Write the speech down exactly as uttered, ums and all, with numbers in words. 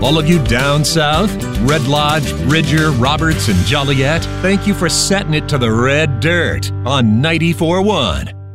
All of you down south, Red Lodge, Bridger, Roberts, and Joliet, thank you for setting it to the red dirt on ninety-four point one.